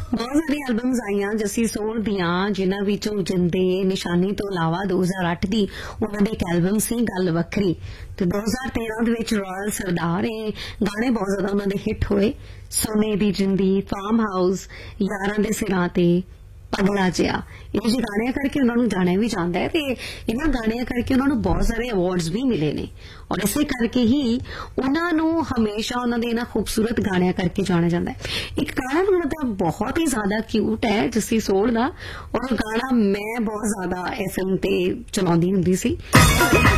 ਬਹੁਤ ਸਾਰੀਆਂ ਐਲਬਮਸ ਆਈਆਂ ਜੱਸੀ ਸੋਹਲ ਦੀਆਂ, ਜਿਨ੍ਹਾਂ ਵਿੱਚੋਂ ਜਿੰਦੇ ਨਿਸ਼ਾਨੀ ਤੋਂ ਇਲਾਵਾ 2008 ਦੀ ਉਹਨਾਂ ਦੀ ਇੱਕ ਐਲਬਮ ਸੀ ਗੱਲ ਵੱਖਰੀ, ਤੇ 2013 ਦੇ ਵਿੱਚ ਰਾਇਲ ਸਰਦਾਰ। ਇਹ ਗਾਣੇ ਬਹੁਤ ਜ਼ਿਆਦਾ ਉਹਨਾਂ ਦੇ ਹਿੱਟ ਹੋਏ। ਸੋਨੇ ਦੀ ਜਿੰਦੀ, ਫਾਰਮ ਹਾਊਸ, ਯਾਰਾਂ ਦੇ ਸਿਰਾਂ ਤੇ, ਪਗਲਾ ਜਿਹਾ, ਇਹ ਜਿਹੇ ਗਾਣਿਆਂ ਕਰਕੇ ਉਹਨਾਂ ਨੂੰ ਜਾਣਿਆ ਵੀ ਜਾਂਦਾ ਹੈ, ਤੇ ਇਹਨਾਂ ਗਾਣਿਆਂ ਕਰਕੇ ਉਹਨਾਂ ਨੂੰ ਬਹੁਤ ਸਾਰੇ ਅਵਾਰਡਸ ਵੀ ਮਿਲੇ ਨੇ, ਔਰ ਇਸੇ ਕਰਕੇ ਹੀ ਉਹਨਾਂ ਨੂੰ ਹਮੇਸ਼ਾ ਉਹਨਾਂ ਦੇ ਇਹਨਾਂ ਖੂਬਸੂਰਤ ਗਾਣਿਆਂ ਕਰਕੇ ਜਾਣਿਆ ਜਾਂਦਾ ਹੈ। ਇੱਕ ਗਾਣਾ ਉਹਨਾਂ ਦਾ ਬਹੁਤ ਹੀ ਜ਼ਿਆਦਾ ਕਿਊਟ ਹੈ ਜੱਸੀ ਸੋਹਲ ਦਾ, ਔਰ ਉਹ ਗਾਣਾ ਮੈਂ ਬਹੁਤ ਜ਼ਿਆਦਾ FM ਤੇ ਚਲਾਉਂਦੀ ਹੁੰਦੀ ਸੀ।